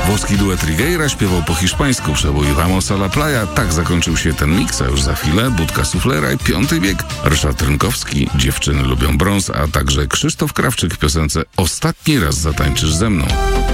Włoski duet Rigueira śpiewał po hiszpańsku przebój Vamos a la playa. Tak zakończył się ten miks, a już za chwilę Budka Suflera i Piąty wiek, Ryszard Rynkowski, Dziewczyny lubią brąz, a także Krzysztof Krawczyk w piosence Ostatni raz zatańczysz ze mną.